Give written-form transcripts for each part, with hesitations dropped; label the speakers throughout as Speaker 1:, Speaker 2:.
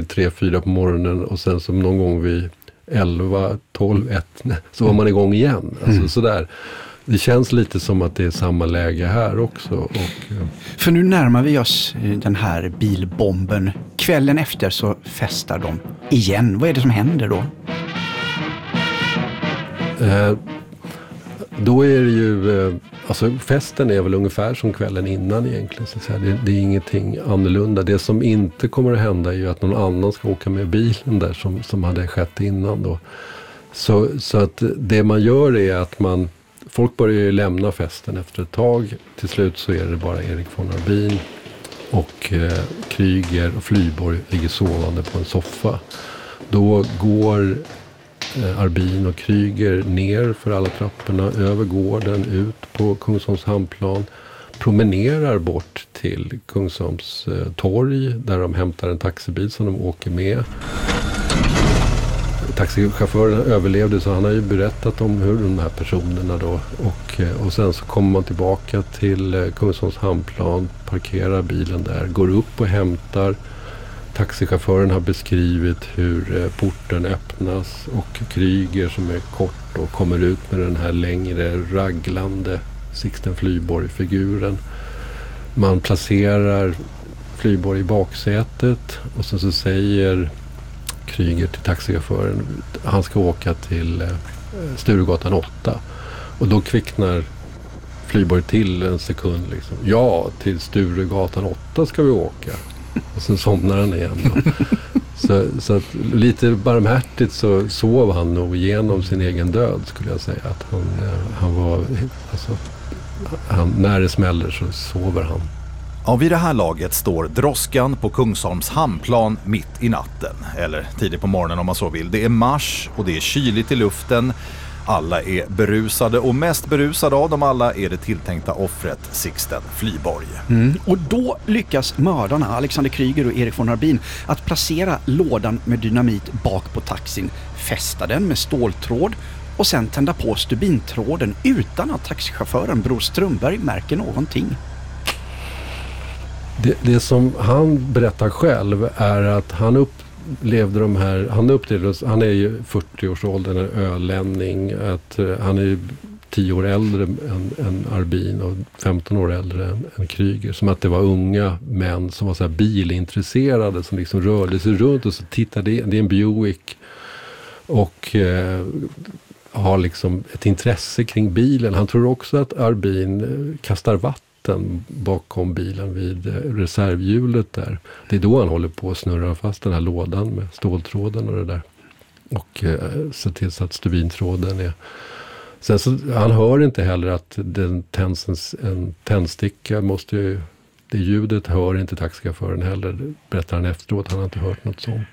Speaker 1: 3-4 på morgonen och sen som någon gång vid 11, 12, 1 så var man igång igen. Alltså sådär. Det känns lite som att det är samma läge här också. Och,
Speaker 2: för nu närmar vi oss den här bilbomben. Kvällen efter så festar de igen. Vad är det som händer då?
Speaker 1: Då är det ju, alltså festen är väl ungefär som kvällen innan egentligen. Så att säga. Det är ingenting annorlunda. Det som inte kommer att hända är ju att någon annan ska åka med bilen där som hade skett innan då. Så att det man gör är att folk börjar ju lämna festen efter ett tag. Till slut så är det bara Erik von Arbin och Kryger och Flyborg ligger sovande på en soffa. Då går Arbin och Kryger ner för alla trapporna, över gården, ut på Kungsholms hamnplan, promenerar bort till Kungsholms torg där de hämtar en taxibil som de åker med. Taxichauffören överlevde så han har ju berättat om hur de här personerna då och sen så kommer man tillbaka till Kungsholms hamnplan, parkerar bilen där, går upp och hämtar. Taxichauffören har beskrivit hur porten öppnas och Kryger som är kort och kommer ut med den här längre raglande Sixten Flyborg-figuren. Man placerar Flyborg i baksätet och sen så säger Kryger till taxichauffören han ska åka till Sturegatan 8 och då kvicknar Flyborg till en sekund liksom. Ja, till Sturegatan 8 ska vi åka. Och sen somnar han igen. Så att lite barmhärtigt så sov han nog igenom sin egen död skulle jag säga. Att han var, alltså, när det smäller så sover han.
Speaker 3: Ja, vid det här laget står droskan på Kungsholms hamnplan mitt i natten. Eller tidigt på morgonen om man så vill. Det är mars och det är kyligt i luften. Alla är berusade och mest berusade av dem alla är det tilltänkta offret Sixten Flyborg.
Speaker 2: Och då lyckas mördarna Alexander Kryger och Erik von Arbin att placera lådan med dynamit bak på taxin, fästa den med ståltråd och sen tända på stubintråden utan att taxichauffören Bror Strömberg märker någonting.
Speaker 1: Det som han berättar själv är att han upplevde de här, han är ju 40-årsåldern, en ölänning, att han är 10 år äldre än Arbin och 15 år äldre än Kryger. Som att det var unga män som var så här bilintresserade som liksom rörde sig runt och så tittade, det är en Buick och har liksom ett intresse kring bilen. Han tror också att Arbin kastar vatten bakom bilen vid reservhjulet där. Det är då han håller på att snurra fast den här lådan med ståltråden och det där. Och se till så att stubintråden är... Sen så, han hör inte heller att den tänds en tändsticka måste ju... Det ljudet hör inte taxichauffören heller. Det berättar han efteråt. Han har inte hört något sånt.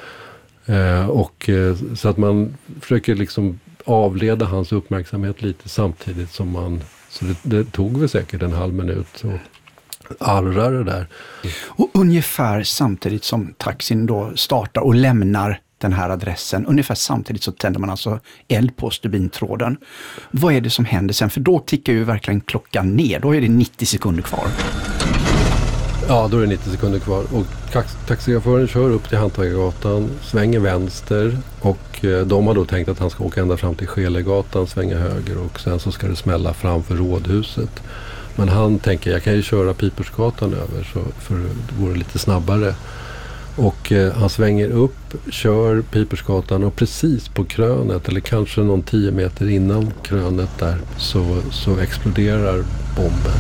Speaker 1: Så att man försöker liksom avleda hans uppmärksamhet lite samtidigt som man... Så det tog väl säkert en halv minut och arrar det där.
Speaker 2: Och ungefär samtidigt som taxin då startar och lämnar den här adressen, ungefär samtidigt så tänder man alltså eld på stubintråden. Vad är det som händer sen? För då tickar ju verkligen klockan ner. Då är det 90 sekunder kvar.
Speaker 1: Ja, då är det 90 sekunder kvar. Och taxichauffören kör upp till Hantverkargatan, svänger vänster och de har då tänkt att han ska åka ända fram till Skelegatan, svänga höger och sen så ska det smälla framför rådhuset. Men han tänker, jag kan ju köra Pipersgatan över för det går lite snabbare. Och han svänger upp, kör Pipersgatan och precis på krönet eller kanske någon 10 meter innan krönet där så exploderar bomben.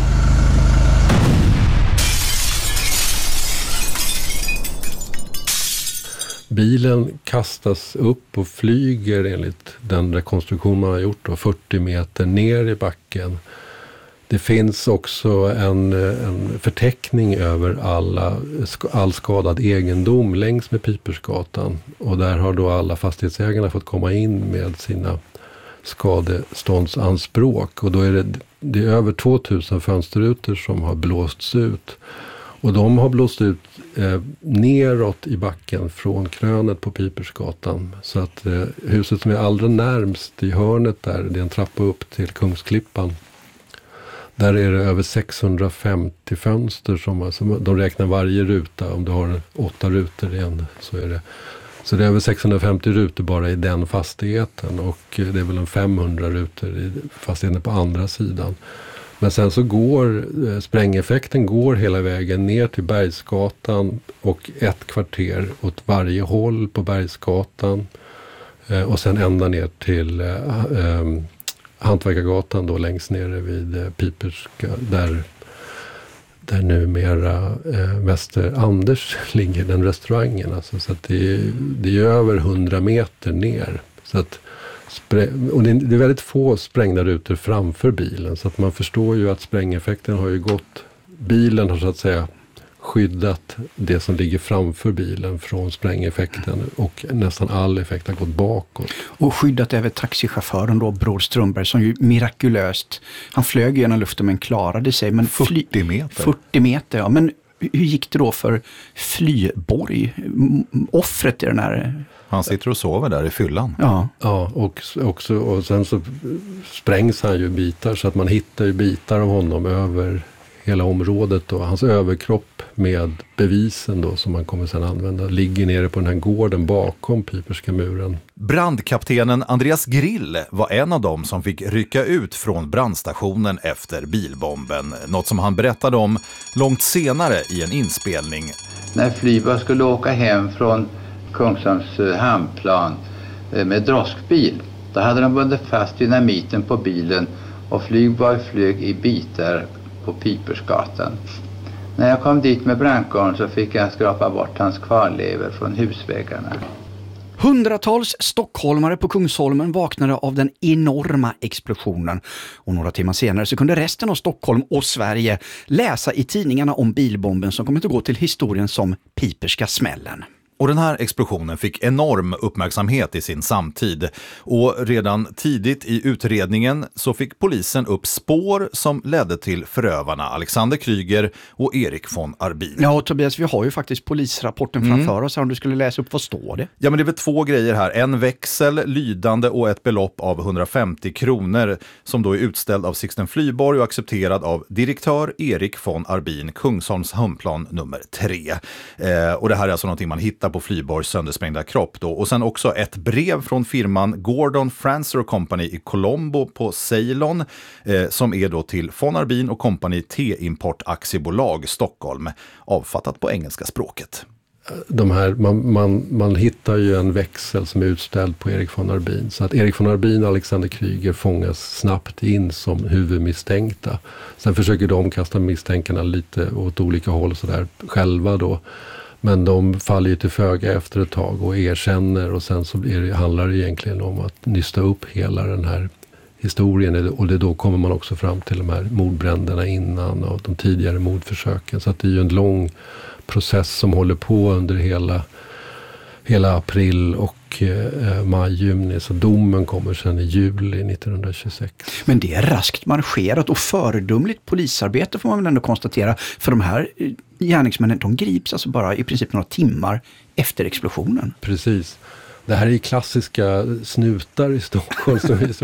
Speaker 1: Bilen kastas upp och flyger enligt den rekonstruktion man har gjort då, 40 meter ner i backen. Det finns också en förteckning över all skadad egendom längs med Pipersgatan. Och där har då alla fastighetsägarna fått komma in med sina skadeståndsanspråk. Och då är det är över 2000 fönsterrutor som har blåsts ut. Och de har blåst ut neråt i backen från krönet på Pipersgatan. Så att huset som är allra närmst i hörnet där, det är en trappa upp till Kungsklippan. Där är det över 650 fönster som de räknar varje ruta. Om du har 8 rutor igen så är det. Så det är över 650 rutor bara i den fastigheten och det är väl en 500 rutor i fastigheten på andra sidan. Men sen så går sprängeffekten går hela vägen ner till Bergsgatan och ett kvarter åt varje håll på Bergsgatan och sen ända ner till Hantverkargatan då längst nere vid Piperska där numera Mäster Anders ligger, den restaurangen. Alltså, så att det är över 100 meter ner. Så att och det är väldigt få sprängda rutor framför bilen. Så att man förstår ju att sprängeffekten har ju gått. Bilen har så att säga skyddat det som ligger framför bilen från sprängeffekten och nästan all effekt har gått bakåt.
Speaker 2: Och skyddat även taxichauffören då, Bror Strömberg, som ju mirakulöst, han flög genom luften men klarade sig. Men
Speaker 3: 40 meter?
Speaker 2: 40 meter, ja. Men hur gick det då för Flyborg, offret i den här...
Speaker 3: Han sitter och sover där i fyllan.
Speaker 2: Ja,
Speaker 1: och sen så sprängs han ju bitar så att man hittar ju bitar av honom över hela området då. Hans överkropp med bevisen då som man kommer sedan använda ligger nere på den här gården bakom Piperska muren.
Speaker 3: Brandkaptenen Andreas Grill var en av dem som fick rycka ut från brandstationen efter bilbomben. Något som han berättade om långt senare i en inspelning.
Speaker 4: När Flyborg skulle åka hem från Kungsholms hamnplan med droskbil, då hade de bundit fast dynamiten på bilen och Flyborg flög i bitar på Pipersgatan. När jag kom dit med brandkåren så fick jag skrapa bort hans kvarlever från husväggarna.
Speaker 2: Hundratals stockholmare på Kungsholmen vaknade av den enorma explosionen. Och några timmar senare så kunde resten av Stockholm och Sverige läsa i tidningarna om bilbomben som kommer att gå till historien som Piperska smällen.
Speaker 3: Och den här explosionen fick enorm uppmärksamhet i sin samtid. Och redan tidigt i utredningen så fick polisen upp spår som ledde till förövarna Alexander Kryger och Erik von Arbin.
Speaker 2: Ja, och Tobias, vi har ju faktiskt polisrapporten framför oss. Om du skulle läsa upp, vad står det?
Speaker 3: Ja, men det är väl 2 grejer här. En växel, lydande och ett belopp av 150 kronor som då är utställd av Sixten Flyborg och accepterad av direktör Erik von Arbin, Kungsholms hamnplan nummer 3. Och det här är alltså någonting man hittar på Flyborgs söndersprängda kropp då. Och sen också ett brev från firman Gordon Francer Company i Colombo på Ceylon som är då till von Arbin och Company T-import aktiebolag Stockholm, avfattat på engelska språket.
Speaker 1: De här, man hittar ju en växel som är utställd på Erik von Arbin. Så att Erik von Arbin och Alexander Kryger fångas snabbt in som huvudmisstänkta. Sen försöker de kasta misstänkarna lite åt olika håll så där själva då. Men de faller ju till föga efter ett tag och erkänner och sen så handlar det egentligen om att nysta upp hela den här historien och då kommer man också fram till de här mordbränderna innan och de tidigare mordförsöken. Så att det är ju en lång process som håller på under hela april och maj-juni. Så domen kommer sedan i juli 1926.
Speaker 2: Men det är raskt marscherat och föredömligt polisarbete får man väl ändå konstatera. För de här gärningsmännen, de grips alltså bara i princip några timmar efter explosionen.
Speaker 1: Precis. Det här är klassiska snutar i Stockholm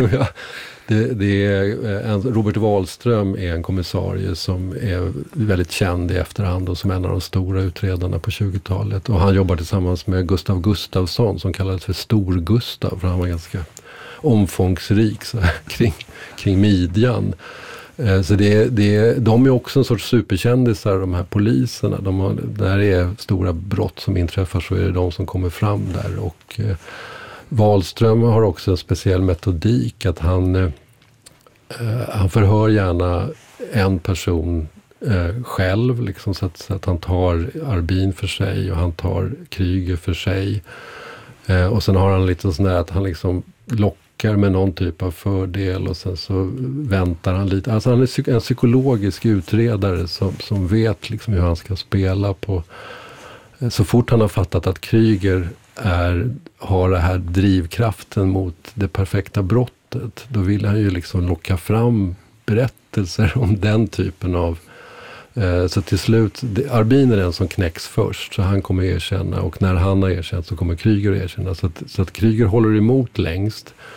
Speaker 1: Robert Wahlström är en kommissarie som är väldigt känd i efterhand och som en av de stora utredarna på 20-talet. Och han jobbar tillsammans med Gustav Gustafsson som kallades för Stor-Gustav för han var ganska omfångsrik så här, kring midjan. Så de är också en sorts superkändisar, de här poliserna. När det är stora brott som inträffar så är det de som kommer fram där. Och Wahlström har också en speciell metodik att han förhör gärna en person själv. Liksom, så att han tar Arbin för sig och han tar Kryger för sig. Och sen har han lite sån där att han liksom lockar med någon typ av fördel och sen så väntar han lite. Alltså han är en psykologisk utredare som vet liksom hur han ska spela på. Så fort han har fattat att Kryger har det här drivkraften mot det perfekta brottet, då vill han ju liksom locka fram berättelser om den typen av så till slut, Arbin är den som knäcks först så han kommer erkänna och när han har erkänt så kommer Kryger erkänna så att Kryger håller emot längst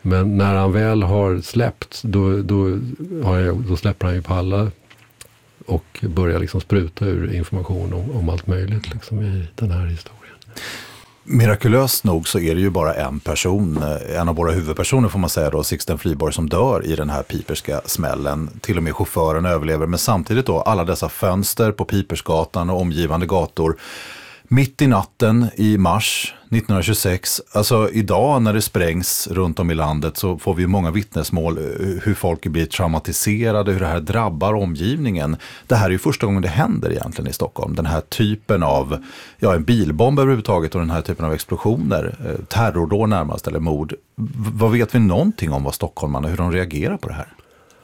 Speaker 1: Men när han väl har släppts, då släpper han ju på alla och börjar liksom spruta ur information om allt möjligt liksom i den här historien.
Speaker 3: Mirakulöst nog så är det ju bara en person, en av våra huvudpersoner får man säga då, Sixten Flyborg, som dör i den här piperska smällen. Till och med chauffören överlever, men samtidigt då alla dessa fönster på Pipersgatan och omgivande gator. Mitt i natten i mars 1926, alltså idag när det sprängs runt om i landet så får vi många vittnesmål hur folk blir traumatiserade, hur det här drabbar omgivningen. Det här är ju första gången det händer egentligen i Stockholm. Den här typen av, en bilbomb överhuvudtaget och den här typen av explosioner, terrordåd närmast eller mord. Vad vet vi någonting om vad stockholmarna, hur de reagerar på det här?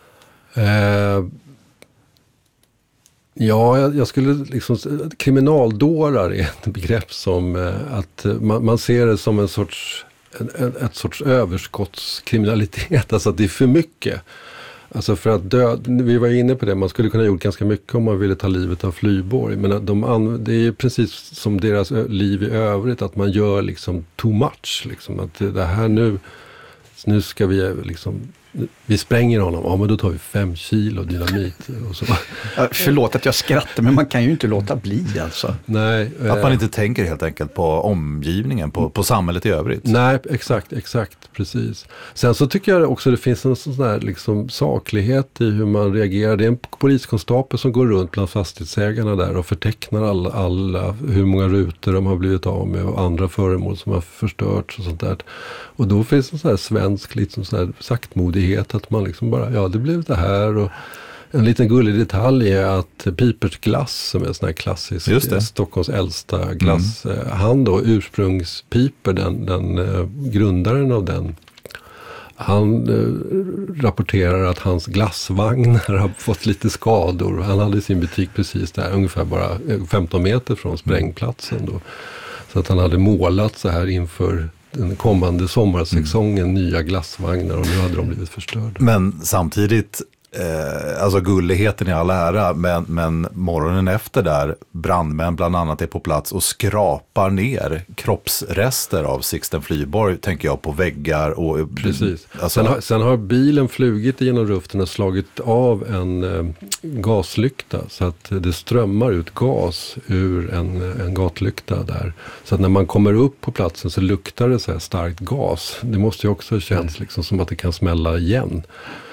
Speaker 1: Ja, jag skulle liksom, kriminaldårar är ett begrepp som att man ser det som ett sorts överskottskriminalitet, alltså att det är för mycket. Alltså för att vi var inne på det, man skulle kunna gjort ganska mycket om man ville ta livet av Flyborg, men det är ju precis som deras liv i övrigt, att man gör liksom too much, liksom, att det här nu ska vi liksom, vi spränger honom, men då tar vi 5 kilo dynamit och så.
Speaker 2: Förlåt att jag skrattar, men man kan ju inte låta bli alltså.
Speaker 1: Nej.
Speaker 3: Att man inte tänker helt enkelt på omgivningen, på samhället i övrigt.
Speaker 1: Nej, exakt, precis. Sen så tycker jag också det finns en sån där liksom saklighet i hur man reagerar. Det är en poliskonstapel som går runt bland fastighetsägarna där och förtecknar alla hur många rutor de har blivit av med och andra föremål som har förstörts och sånt där. Och då finns en sån här svensk liksom sån här saktmodighet att man liksom bara, det blev det här. Och en liten gullig detalj är att Pipers glass, som är sån här klassisk Stockholms äldsta glass, han då, ursprungspiper, den grundaren av den, han rapporterar att hans glassvagnar har fått lite skador. Han hade sin butik precis där, ungefär bara 15 meter från sprängplatsen då. Så att han hade målat så här inför den kommande sommarsäsongen nya glassvagnar, och nu hade de blivit förstörda.
Speaker 3: Men samtidigt, alltså gulligheten i alla ära, men morgonen efter där, brandmän bland annat är på plats och skrapar ner kroppsrester av Sixten Flyborg, tänker jag, på väggar. Och
Speaker 1: precis.
Speaker 3: Alltså,
Speaker 1: sen har bilen flugit genom luften och slagit av en gaslykta, så att det strömmar ut gas ur en gatlykta där. Så att när man kommer upp på platsen så luktar det så här starkt gas. Det måste ju också kännas liksom som att det kan smälla igen.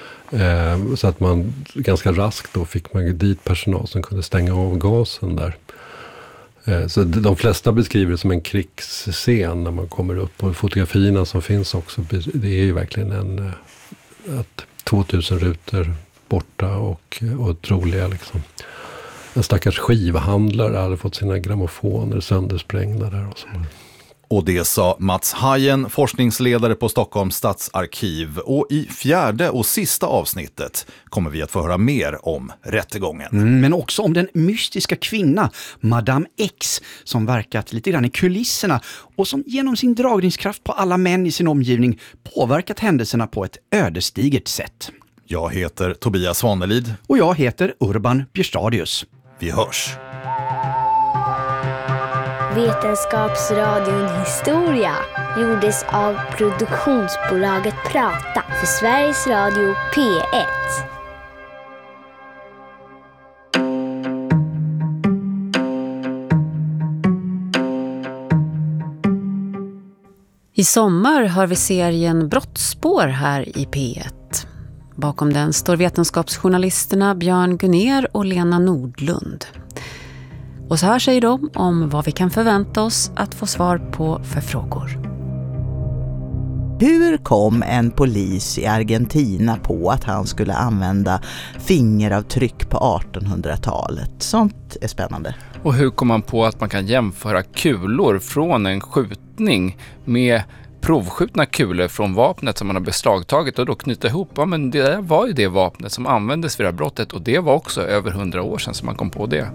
Speaker 1: Så att man ganska raskt då fick man dit personal som kunde stänga av gasen där. Så de flesta beskriver det som en krigsscen när man kommer upp, och fotografierna som finns också, det är ju verkligen att 2000 rutor borta och troliga liksom. En stackars skivhandlare hade fått sina grammofoner söndersprängda där och så.
Speaker 3: Och det sa Mats Hajen, forskningsledare på Stockholms stadsarkiv. Och i 4:e och sista avsnittet kommer vi att få höra mer om rättegången.
Speaker 2: Men också om den mystiska kvinna, Madame X, som verkat lite grann i kulisserna och som genom sin dragningskraft på alla män i sin omgivning påverkat händelserna på ett ödesdigert sätt.
Speaker 3: Jag heter Tobias Svanelid.
Speaker 2: Och jag heter Urban Björstadius.
Speaker 3: Vi hörs.
Speaker 5: Vetenskapsradion Historia gjordes av produktionsbolaget Prata för Sveriges Radio P1.
Speaker 6: I sommar har vi serien Brottsspår här i P1. Bakom den står vetenskapsjournalisterna Björn Gunner och Lena Nordlund. Och så här säger de om vad vi kan förvänta oss att få svar på för frågor.
Speaker 7: Hur kom en polis i Argentina på att han skulle använda fingeravtryck på 1800-talet? Sånt är spännande.
Speaker 8: Och hur kom man på att man kan jämföra kulor från en skjutning med provskjutna kulor från vapnet som man har beslagtagit och då knyta ihop? Ja, men det var ju det vapnet som användes vid det här brottet, och det var också över 100 år sedan som man kom på det.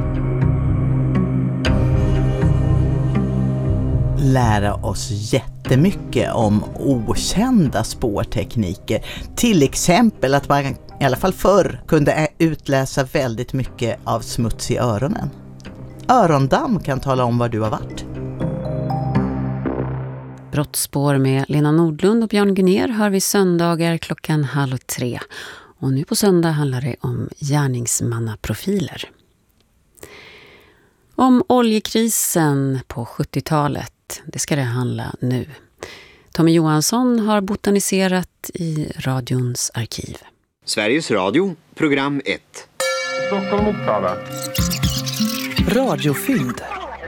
Speaker 7: Lära oss jättemycket om okända spårtekniker. Till exempel att man i alla fall förr kunde utläsa väldigt mycket av smuts i öronen. Örondamm kan tala om var du har varit.
Speaker 6: Brottsspår med Lena Nordlund och Björn Gunnér hör vi söndagar 14:30. Och nu på söndag handlar det om gärningsmannaprofiler. Om oljekrisen på 70-talet, det ska det handla nu. Tommy Johansson har botaniserat i radions arkiv.
Speaker 9: Sveriges Radio, program 1.
Speaker 10: Stockholm, Uppsala.
Speaker 11: Radiofynd.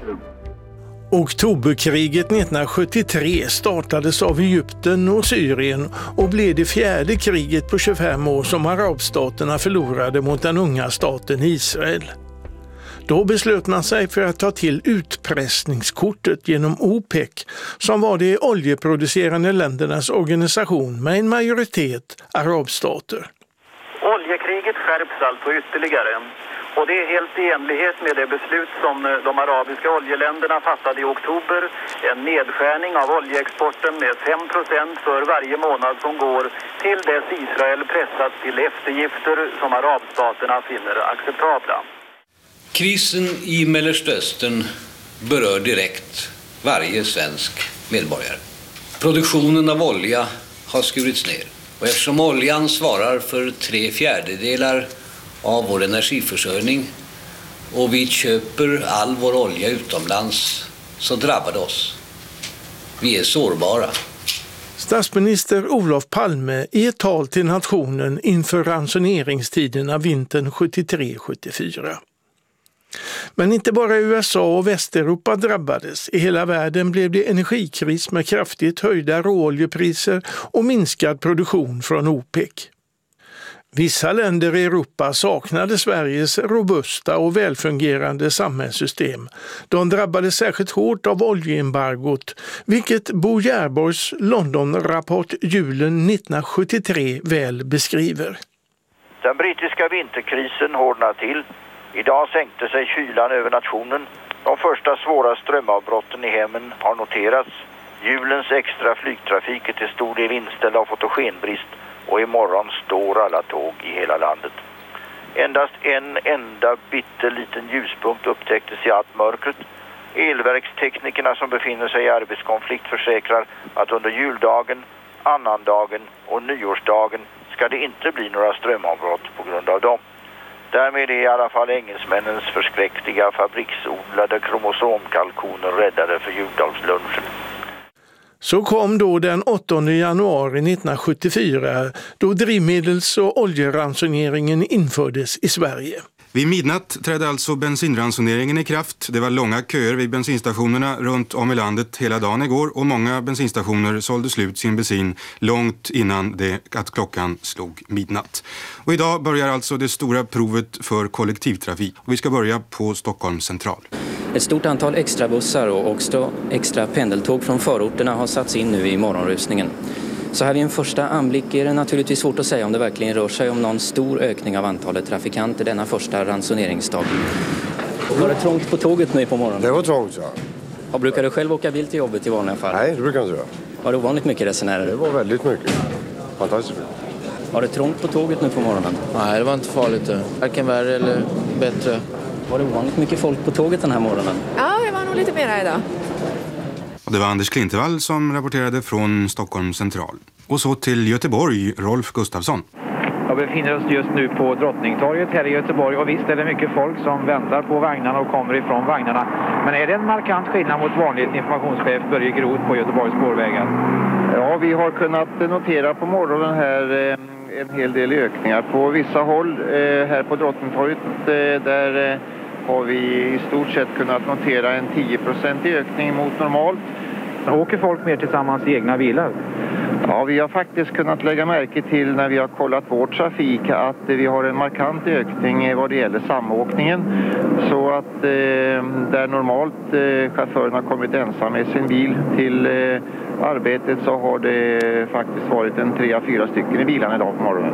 Speaker 11: Oktoberkriget 1973 startades av Egypten och Syrien och blev det fjärde kriget på 25 år som arabstaterna förlorade mot den unga staten Israel. Då beslöt man sig för att ta till utpressningskortet genom OPEC, som var de oljeproducerande ländernas organisation med en majoritet arabstater.
Speaker 12: Oljekriget skärps alltså ytterligare. Och det är helt i enlighet med det beslut som de arabiska oljeländerna fattade i oktober. En nedskärning av oljeexporten med 5% för varje månad som går till dess Israel pressats till eftergifter som arabstaterna finner acceptabla.
Speaker 13: Krisen i Mellanöstern berör direkt varje svensk medborgare. Produktionen av olja har skurits ner. Och eftersom oljan svarar för 3/4 av vår energiförsörjning och vi köper all vår olja utomlands, så drabbar det oss. Vi är sårbara.
Speaker 11: Statsminister Olof Palme i ett tal till nationen inför ransoneringstiderna vintern 73-74. Men inte bara USA och Västeuropa drabbades. I hela världen blev det energikris med kraftigt höjda råoljepriser och minskad produktion från OPEC. Vissa länder i Europa saknade Sveriges robusta och välfungerande samhällssystem. De drabbades särskilt hårt av oljeembargot, vilket Bo Järborgs London-rapport julen 1973 väl beskriver.
Speaker 14: Den brittiska vinterkrisen hårdnade till. Idag sänkte sig kylan över nationen. De första svåra strömavbrotten i hemmen har noterats. Julens extra flygtrafik är till stor del inställd av fotogenbrist och imorgon står alla tåg i hela landet. Endast en enda bitterliten ljuspunkt upptäcktes i allt mörkret. Elverksteknikerna som befinner sig i arbetskonflikt försäkrar att under juldagen, annandagen och nyårsdagen ska det inte bli några strömavbrott på grund av dem. Därmed är i alla fall engelsmännens förskräckliga fabriksodlade kromosomkalkoner räddade för juldagslunchen.
Speaker 11: Så kom då den 8 januari 1974 då drivmedels- och oljeransoneringen infördes i Sverige.
Speaker 15: Vid midnatt trädde alltså bensinransoneringen i kraft. Det var långa köer vid bensinstationerna runt om i landet hela dagen igår och många bensinstationer sålde slut sin bensin långt innan att klockan slog midnatt. Och idag börjar alltså det stora provet för kollektivtrafik. Och vi ska börja på Stockholms central.
Speaker 16: Ett stort antal extrabussar och också extra pendeltåg från förorterna har satts in nu i morgonrusningen. Så här vid en första anblick är det naturligtvis svårt att säga om det verkligen rör sig om någon stor ökning av antalet trafikanter denna första ransoneringsdag. Var det trångt på tåget nu på morgonen?
Speaker 17: Det var trångt, ja.
Speaker 16: Och brukar du själv åka bil till jobbet i vanliga fall?
Speaker 17: Nej, det brukar jag inte göra.
Speaker 16: Var det ovanligt mycket resenärer?
Speaker 17: Det var väldigt mycket. Fantastiskt mycket.
Speaker 16: Var det trångt på tåget nu på morgonen?
Speaker 18: Nej, det var inte farligt. Varken värre eller bättre.
Speaker 16: Var det ovanligt mycket folk på tåget den här morgonen?
Speaker 19: Ja, det var nog lite mer här idag.
Speaker 15: Och det var Anders Klintevall som rapporterade från Stockholms central. Och så till Göteborg, Rolf Gustafsson.
Speaker 20: Jag befinner oss just nu på Drottningtorget här i Göteborg och visst är det mycket folk som väntar på vagnarna och kommer ifrån vagnarna. Men är det en markant skillnad mot vanligt informationschef Börje Groth på Göteborgs spårvägar?
Speaker 21: Ja, vi har kunnat notera på morgonen här en hel del ökningar. På vissa håll här på Drottningtorget där har vi i stort sett kunnat notera en 10% ökning mot normalt.
Speaker 20: Åker folk mer tillsammans i egna bilar?
Speaker 21: Ja, vi har faktiskt kunnat lägga märke till när vi har kollat vår trafik att vi har en markant ökning vad det gäller samåkningen. Så att där normalt chauffören har kommit ensam med sin bil till arbetet så har det faktiskt varit 3-4 stycken i bilarna idag på morgonen.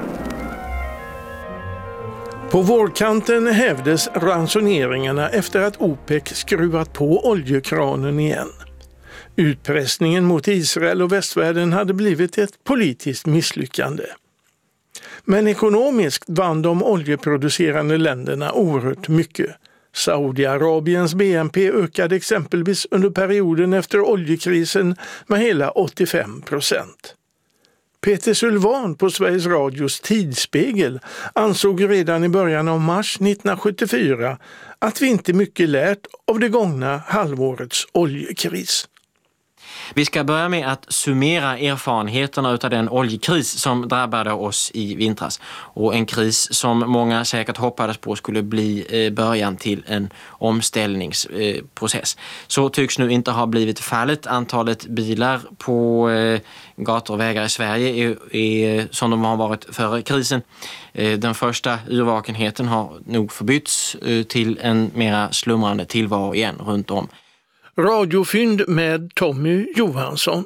Speaker 11: På vårkanten hävdes ransoneringarna efter att OPEC skruvat på oljekranen igen. Utpressningen mot Israel och västvärlden hade blivit ett politiskt misslyckande. Men ekonomiskt vann de oljeproducerande länderna oerhört mycket. Saudiarabiens BNP ökade exempelvis under perioden efter oljekrisen med hela 85%. Peter Sylvan på Sveriges Radios Tidsspegel ansåg redan i början av mars 1974 att vi inte mycket lärt av det gångna halvårets oljekris.
Speaker 4: Vi ska börja med att summera erfarenheterna av den oljekris som drabbade oss i vintras. Och en kris som många säkert hoppades på skulle bli början till en omställningsprocess. Så tycks nu inte ha blivit fallet. Antalet bilar på gator och vägar i Sverige är som de har varit före krisen. Den första yrvakenheten har nog förbytts till en mera slumrande tillvaro igen runt om.
Speaker 11: Radiofynd med Tommy Johansson.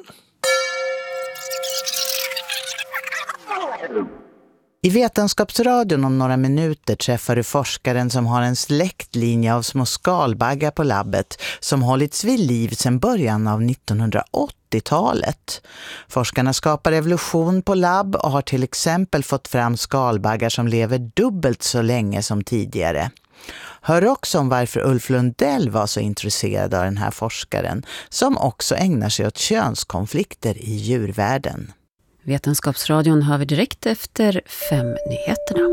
Speaker 7: I Vetenskapsradion om några minuter träffar du forskaren som har en släktlinje av små skalbaggar på labbet som hållits vid liv sedan början av 1980-talet. Forskarna skapar evolution på labb och har till exempel fått fram skalbaggar som lever dubbelt så länge som tidigare. Hör också om varför Ulf Lundell var så intresserad av den här forskaren som också ägnar sig åt könskonflikter i djurvärlden.
Speaker 6: Vetenskapsradion hör vi direkt efter 5-nyheterna.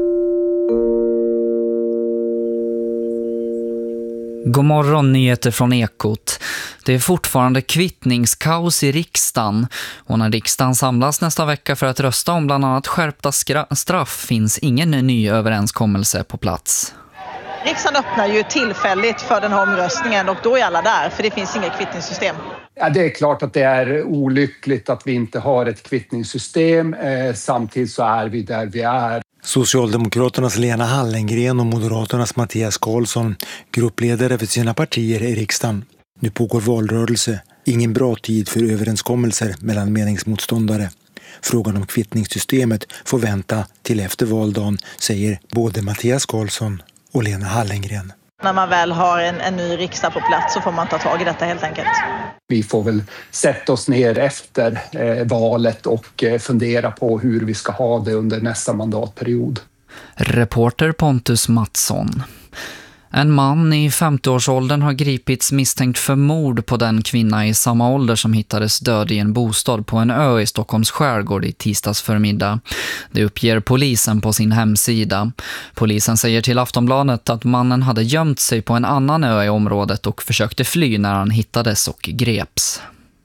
Speaker 22: God morgon, nyheter från Ekot. Det är fortfarande kvittningskaos i riksdagen och när riksdagen samlas nästa vecka för att rösta om bland annat skärpta straff finns ingen ny överenskommelse på plats.
Speaker 23: Riksdagen öppnar ju tillfälligt för den här omröstningen och då är alla där för det finns inget kvittningssystem.
Speaker 24: Ja, det är klart att det är olyckligt att vi inte har ett kvittningssystem. Samtidigt så är vi där vi är.
Speaker 25: Socialdemokraternas Lena Hallengren och Moderaternas Mattias Karlsson, gruppledare för sina partier i riksdagen. Nu pågår valrörelse. Ingen bra tid för överenskommelser mellan meningsmotståndare. Frågan om kvittningssystemet får vänta till efter valdagen, säger både Mattias Karlsson och Lena Hallengren.
Speaker 23: När man väl har en ny riksdag på plats så får man ta tag i detta helt enkelt.
Speaker 24: Vi får väl sätta oss ner efter valet och fundera på hur vi ska ha det under nästa mandatperiod.
Speaker 22: Reporter Pontus Mattsson. En man i 50-årsåldern har gripits misstänkt för mord på den kvinna i samma ålder som hittades död i en bostad på en ö i Stockholms skärgård i tisdags förmiddag. Det uppger polisen på sin hemsida. Polisen säger till Aftonbladet att mannen hade gömt sig på en annan ö i området och försökte fly när han hittades och greps.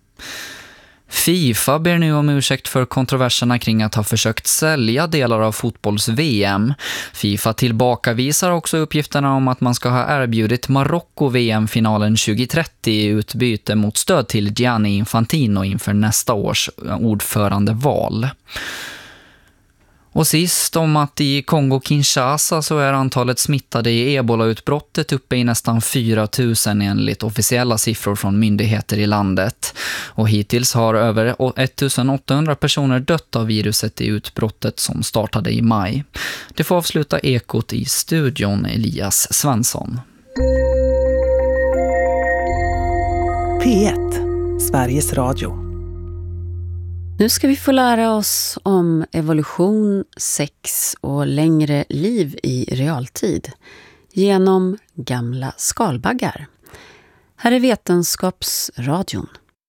Speaker 22: FIFA ber nu om ursäkt för kontroverserna kring att ha försökt sälja delar av fotbolls-VM. FIFA tillbakavisar också uppgifterna om att man ska ha erbjudit Marocko VM-finalen 2030 i utbyte mot stöd till Gianni Infantino inför nästa års ordförandeval. Och sist om att i Kongo-Kinshasa så är antalet smittade i ebola-utbrottet uppe i nästan 4 000 enligt officiella siffror från myndigheter i landet. Och hittills har över 1800 personer dött av viruset i utbrottet som startade i maj. Det får avsluta Ekot i studion Elias Svensson.
Speaker 26: P1, Sveriges Radio.
Speaker 6: Nu ska vi få lära oss om evolution, sex och längre liv i realtid genom gamla skalbaggar. Här är Vetenskapsradion.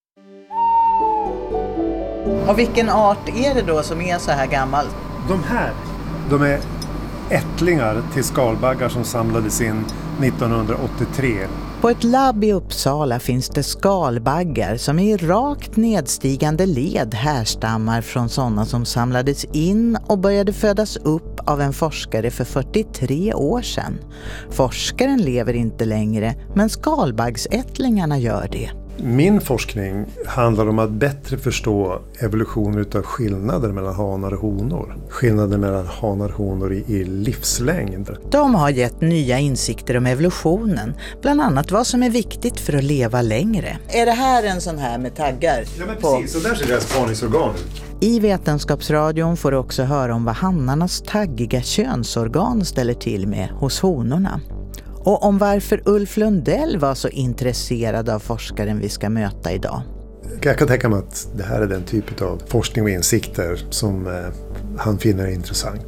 Speaker 7: Och vilken art är det då som är så här gammal?
Speaker 27: De är ättlingar till skalbaggar som samlades in 1983.
Speaker 7: På ett labb i Uppsala finns det skalbaggar som i rakt nedstigande led härstammar från sådana som samlades in och började födas upp av en forskare för 43 år sedan. Forskaren lever inte längre, men skalbaggsättlingarna gör det.
Speaker 27: Min forskning handlar om att bättre förstå evolutionen utav skillnader mellan hanar och honor. Skillnader mellan hanar och honor i livslängd.
Speaker 7: De har gett nya insikter om evolutionen, bland annat vad som är viktigt för att leva längre. Är det här en sån här med taggar?
Speaker 27: Ja, men precis. Så där ser deras parningsorgan ut.
Speaker 7: I Vetenskapsradion får du också höra om vad hannarnas taggiga könsorgan ställer till med hos honorna. Och om varför Ulf Lundell var så intresserad av forskaren vi ska möta idag.
Speaker 27: Jag kan tänka mig att det här är den typ av forskning och insikter som han finner intressant.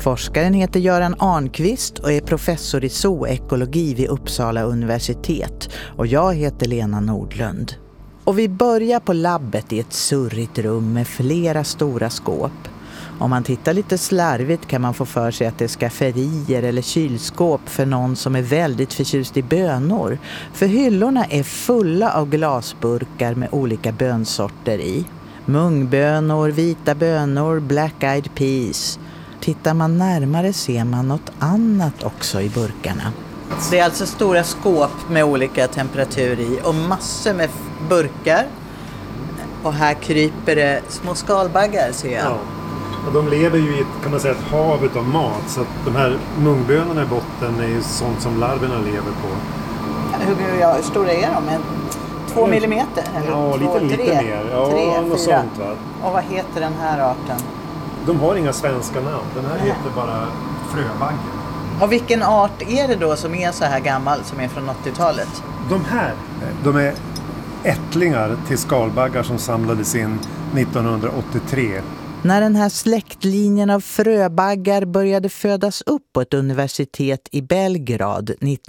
Speaker 7: Forskaren heter Göran Arnqvist och är professor i zoekologi vid Uppsala universitet. Och jag heter Lena Nordlund. Och vi börjar på labbet i ett surrigt rum med flera stora skåp. Om man tittar lite slarvigt kan man få för sig att det är skafferier eller kylskåp för någon som är väldigt förtjust i bönor. För hyllorna är fulla av glasburkar med olika bönsorter i. Mungbönor, vita bönor, black-eyed peas. Tittar man närmare ser man något annat också i burkarna. Det är alltså stora skåp med olika temperatur i och massor med burkar. Och här kryper det små skalbaggar ser jag.
Speaker 27: Ja. Och de lever ju i ett hav av mat. Så att de här mungbönorna i botten är ju sånt som larverna lever på.
Speaker 7: Hur stora är de? 2 millimeter? Eller
Speaker 27: ja, lite mer. Ja,
Speaker 7: 3, 4.
Speaker 27: Sånt, va?
Speaker 7: Och vad heter den här arten?
Speaker 27: De har inga svenska namn. Den här heter bara fröbagge.
Speaker 7: Och vilken art är det då som är så här gammal, som är från 80-talet?
Speaker 27: De är ättlingar till skalbaggar som samlades in 1983.
Speaker 7: När den här släktlinjen av fröbaggar började födas upp på ett universitet i Belgrad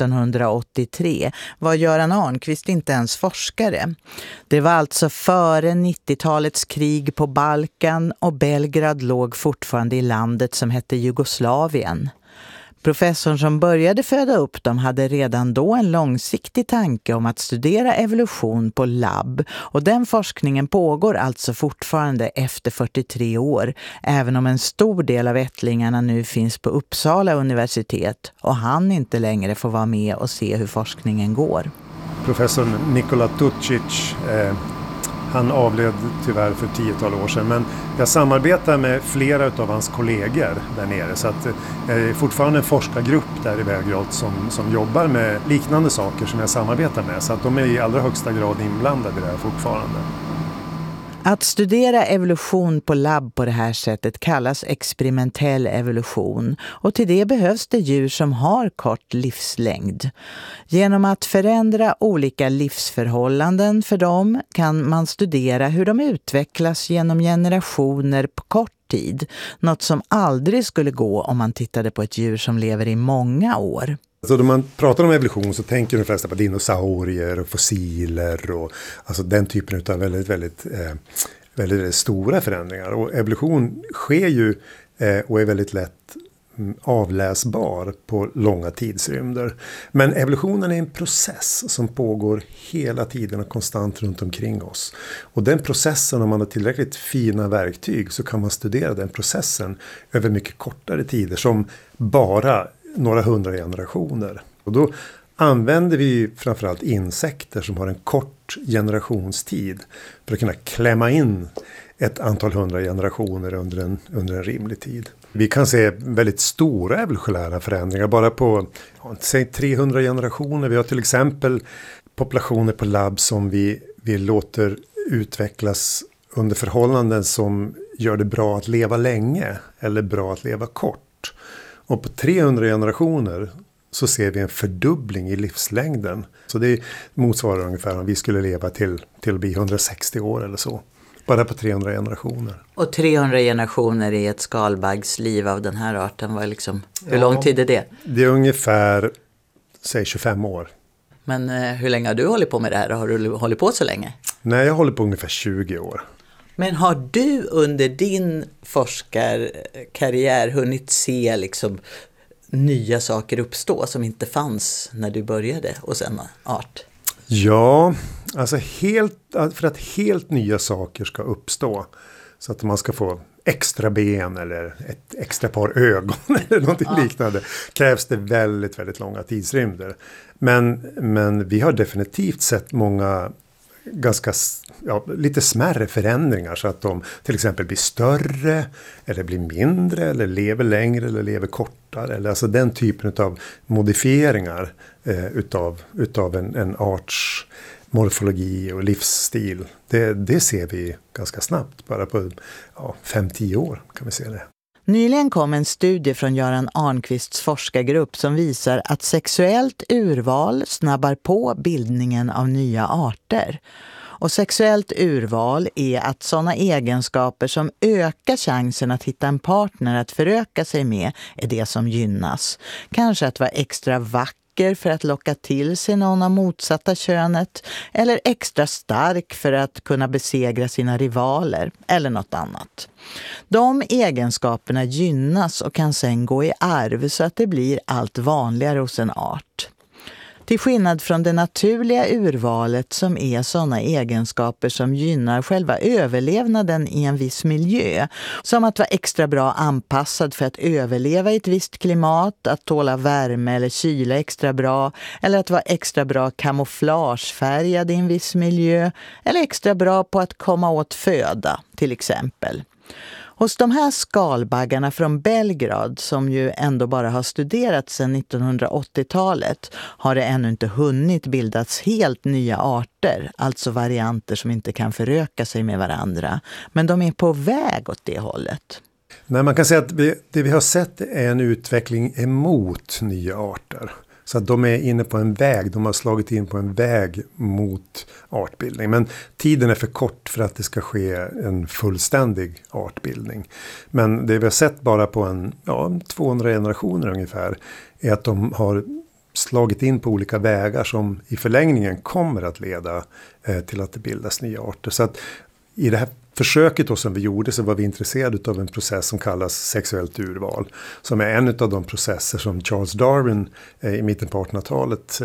Speaker 7: 1983 var Göran Arnqvist inte ens forskare. Det var alltså före 90-talets krig på Balkan och Belgrad låg fortfarande i landet som hette Jugoslavien. Professorn som började föda upp dem hade redan då en långsiktig tanke om att studera evolution på labb. Och den forskningen pågår alltså fortfarande efter 43 år, även om en stor del av ättlingarna nu finns på Uppsala universitet och han inte längre får vara med och se hur forskningen går.
Speaker 27: Professor Nikola Tucic, han avled tyvärr för 10-tal år sedan, men jag samarbetar med flera av hans kollegor där nere, så att det är fortfarande en forskargrupp där i Belgrad som jobbar med liknande saker som jag samarbetar med, så att de är i allra högsta grad inblandade i det här fortfarande.
Speaker 7: Att studera evolution på labb på det här sättet kallas experimentell evolution och till det behövs det djur som har kort livslängd. Genom att förändra olika livsförhållanden för dem kan man studera hur de utvecklas genom generationer på kort tid, något som aldrig skulle gå om man tittade på ett djur som lever i många år.
Speaker 27: Alltså, då man pratar om evolution så tänker de flesta på dinosaurier och fossiler och alltså den typen av väldigt stora förändringar. Och evolution sker ju och är väldigt lätt avläsbar på långa tidsrymder. Men evolutionen är en process som pågår hela tiden och konstant runt omkring oss. Och den processen, om man har tillräckligt fina verktyg, så kan man studera den processen över mycket kortare tider, som bara några 100 generationer. Och då använder vi framförallt insekter som har en kort generationstid för att kunna klämma in ett antal 100 generationer under en rimlig tid. Vi kan se väldigt stora evolutionära förändringar bara på säg 300 generationer. Vi har till exempel populationer på labb som vi låter utvecklas under förhållanden som gör det bra att leva länge eller bra att leva kort. Och på 300 generationer så ser vi en fördubbling i livslängden. Så det motsvarar ungefär om vi skulle leva till att bli 160 år eller så. Bara på 300 generationer.
Speaker 7: Och 300 generationer i ett skalbaggsliv av den här arten, var liksom, hur lång tid är det?
Speaker 27: Det är ungefär, säg 25 år.
Speaker 7: Men hur länge har du hållit på med det här? Har du hållit på så länge?
Speaker 27: Nej, jag håller på ungefär 20 år.
Speaker 7: Men har du under din forskarkarriär hunnit se liksom nya saker uppstå som inte fanns när du började hos en art?
Speaker 27: Ja, alltså för att helt nya saker ska uppstå, så att man ska få extra ben eller ett extra par ögon eller någonting liknande, krävs det väldigt, väldigt långa tidsrymder. Men vi har definitivt sett många ganska lite smärre förändringar, så att de till exempel blir större eller blir mindre eller lever längre eller lever kortare, eller alltså den typen av modifieringar utav en arts morfologi och livsstil. Det ser vi ganska snabbt, bara på 5-10 år kan vi se det.
Speaker 7: Nyligen kom en studie från Göran Arnqvists forskargrupp som visar att sexuellt urval snabbar på bildningen av nya arter. Och sexuellt urval är att sådana egenskaper som ökar chansen att hitta en partner att föröka sig med är det som gynnas. Kanske att vara extra vacker för att locka till sig någon av motsatta könet, eller extra stark för att kunna besegra sina rivaler, eller något annat. De egenskaperna gynnas och kan sedan gå i arv så att det blir allt vanligare hos en art. Till skillnad från det naturliga urvalet som är sådana egenskaper som gynnar själva överlevnaden i en viss miljö. Som att vara extra bra anpassad för att överleva i ett visst klimat, att tåla värme eller kyla extra bra, eller att vara extra bra kamouflagefärgad i en viss miljö, eller extra bra på att komma åt föda till exempel. Hos de här skalbaggarna från Belgrad, som ju ändå bara har studerats sedan 1980-talet, har det ännu inte hunnit bildats helt nya arter, alltså varianter som inte kan föröka sig med varandra. Men de är på väg åt det hållet.
Speaker 27: Nej, man kan säga att det vi har sett är en utveckling emot nya arter. Så att de är inne på en väg, de har slagit in på en väg mot artbildning. Men tiden är för kort för att det ska ske en fullständig artbildning. Men det vi har sett bara på 200 generationer ungefär är att de har slagit in på olika vägar som i förlängningen kommer att leda till att det bildas nya arter. Så att i det här försöket då som vi gjorde så var vi intresserade av en process som kallas sexuellt urval. Som är en av de processer som Charles Darwin i mitten på 1800-talet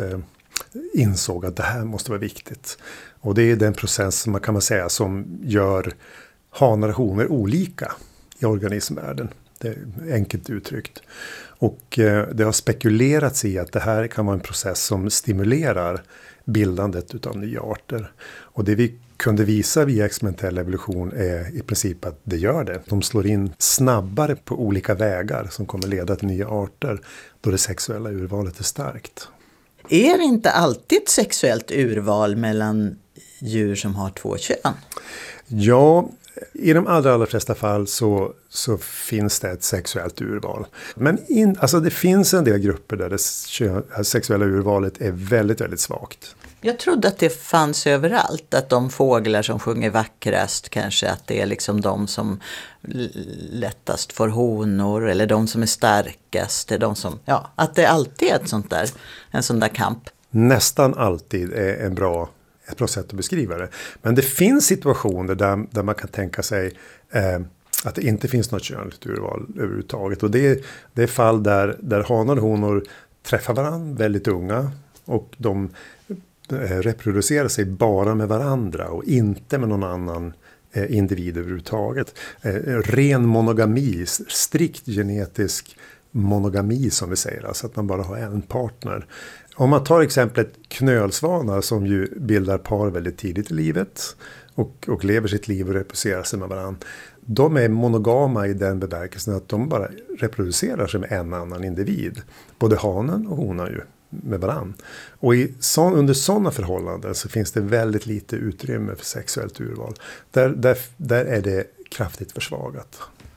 Speaker 27: insåg att det här måste vara viktigt. Och det är den process kan man säga som gör hanar och honor olika i organismvärlden. Det är enkelt uttryckt. Och det har spekulerats i att det här kan vara en process som stimulerar bildandet av nya arter. Och det vi kunde visa via experimentell evolution är i princip att det gör det. De slår in snabbare på olika vägar som kommer leda till nya arter då det sexuella urvalet är starkt.
Speaker 7: Är det inte alltid ett sexuellt urval mellan djur som har två kön?
Speaker 27: Ja, i de allra flesta fall så finns det ett sexuellt urval. Men det finns en del grupper där det sexuella urvalet är väldigt, väldigt svagt.
Speaker 7: Jag trodde att det fanns överallt, att de fåglar som sjunger vackrast kanske att det är liksom de som lättast får honor eller de som är starkast, att det alltid är en sån där kamp.
Speaker 27: Nästan alltid är ett bra sätt att beskriva det. Men det finns situationer där man kan tänka sig att det inte finns något könligt urval överhuvudtaget. Och det är fall där hanar och honor träffar varandra väldigt unga och de reproducerar sig bara med varandra och inte med någon annan individ överhuvudtaget. Ren monogami, strikt genetisk monogami som vi säger, alltså att man bara har en partner. Om man tar exemplet knölsvanar som ju bildar par väldigt tidigt i livet och lever sitt liv och reproducerar sig med varandra. De är monogama i den bemärkelsen att de bara reproducerar sig med en annan individ. Både hanen och honan ju med varandra. Och under sådana förhållanden så finns det väldigt lite utrymme för sexuellt urval. Där är det kraftigt försvagat.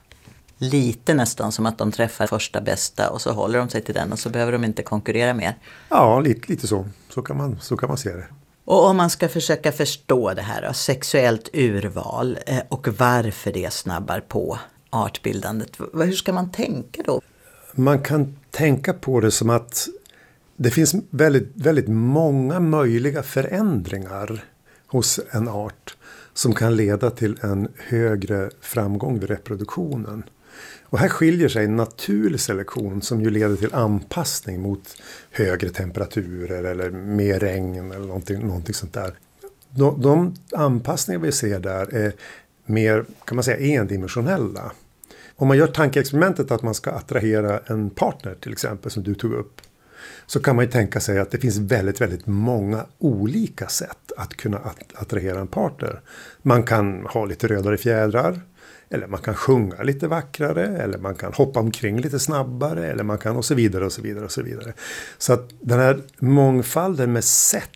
Speaker 7: Lite nästan som att de träffar första bästa och så håller de sig till den och så behöver de inte konkurrera mer.
Speaker 27: Ja, lite så. Så kan man se det.
Speaker 7: Och om man ska försöka förstå det här, sexuellt urval och varför det snabbar på artbildandet, hur ska man tänka då?
Speaker 27: Man kan tänka på det som att det finns väldigt, väldigt många möjliga förändringar hos en art som kan leda till en högre framgång vid reproduktionen. Och här skiljer sig naturlig selektion som ju leder till anpassning mot högre temperaturer eller mer regn eller någonting sånt där. De anpassningar vi ser där är mer, kan man säga, endimensionella. Om man gör tankeexperimentet att man ska attrahera en partner till exempel som du tog upp, så kan man ju tänka sig att det finns väldigt, väldigt många olika sätt att kunna attrahera en partner. Man kan ha lite rödare fjädrar, eller man kan sjunga lite vackrare, eller man kan hoppa omkring lite snabbare, eller man kan och så vidare och så vidare och så vidare. Så att den här mångfalden med sätt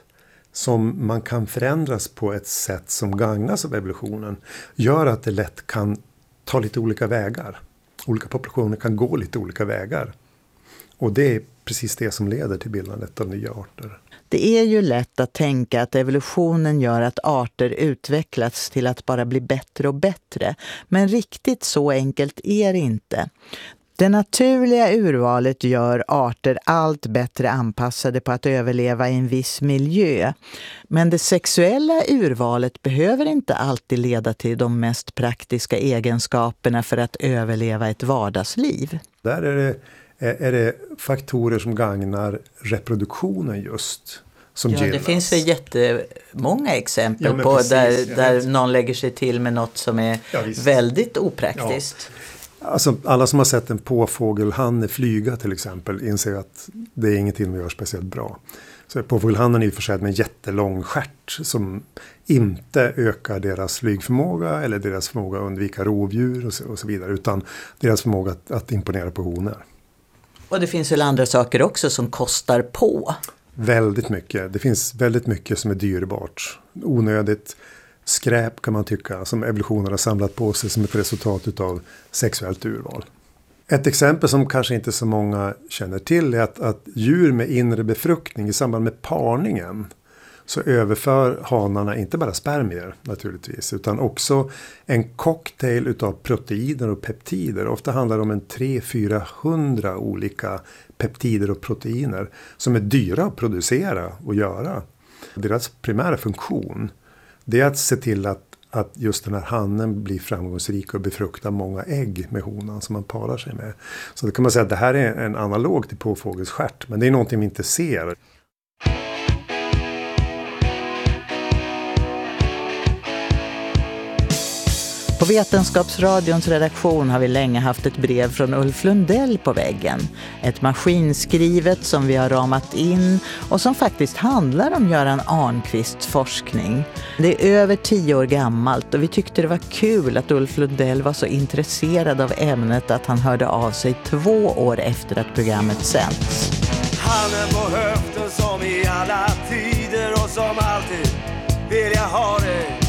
Speaker 27: som man kan förändras på ett sätt som gagnas av evolutionen gör att det lätt kan ta lite olika vägar. Olika populationer kan gå lite olika vägar. Och det är precis det som leder till bildandet av nya arter.
Speaker 7: Det är ju lätt att tänka att evolutionen gör att arter utvecklats till att bara bli bättre och bättre. Men riktigt så enkelt är det inte. Det naturliga urvalet gör arter allt bättre anpassade på att överleva i en viss miljö. Men det sexuella urvalet behöver inte alltid leda till de mest praktiska egenskaperna för att överleva ett vardagsliv.
Speaker 27: Där är det faktorer som gagnar reproduktionen just som gynnas.
Speaker 7: Det finns ju jättemånga exempel på precis, där någon lägger sig till med något som är väldigt opraktiskt.
Speaker 27: Ja. Alltså, alla som har sett en påfågelhanne flyga till exempel inser att det är ingenting de gör speciellt bra. Så påfågelhannen är försedd med en jättelång stjärt som inte ökar deras flygförmåga eller deras förmåga att undvika rovdjur och så vidare, utan deras förmåga att imponera på honor.
Speaker 7: Och det finns väl andra saker också som kostar på?
Speaker 27: Väldigt mycket. Det finns väldigt mycket som är dyrbart. Onödigt skräp kan man tycka, som evolutionen har samlat på sig som ett resultat av sexuellt urval. Ett exempel som kanske inte så många känner till är att djur med inre befruktning i samband med parningen så överför hanarna inte bara spermier naturligtvis, utan också en cocktail utav proteiner och peptider. Ofta handlar det om 300-400 olika peptider och proteiner som är dyra att producera och göra. Deras primära funktion, det är att se till att just den här hannen blir framgångsrik och befruktar många ägg med honan som man parar sig med. Så då kan man säga att det här är en analog till påfågels stjärt, men det är någonting vi inte ser.
Speaker 7: På Vetenskapsradions redaktion har vi länge haft ett brev från Ulf Lundell på väggen. Ett maskinskrivet som vi har ramat in och som faktiskt handlar om Göran Arnqvists forskning. Det är över 10 år gammalt och vi tyckte det var kul att Ulf Lundell var så intresserad av ämnet att han hörde av sig 2 år efter att programmet sänds.
Speaker 1: Handen på höften som i alla tider och som alltid vill jag ha dig.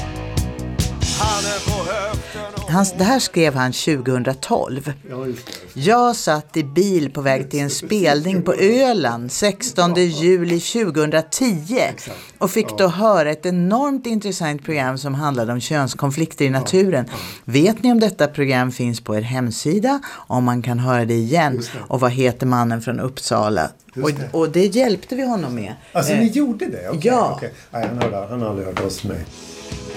Speaker 7: Det här skrev han 2012. Jag satt i bil på väg till en spelning på Öland 16 juli 2010 och fick då höra ett enormt intressant program som handlade om könskonflikter i naturen. Vet ni om detta program finns på er hemsida? Om man kan höra det igen? Och vad heter mannen från Uppsala? Och det hjälpte vi honom med.
Speaker 27: Alltså ni gjorde det? Okay,
Speaker 7: ja.
Speaker 27: Okay. Nej, han har aldrig hört oss med.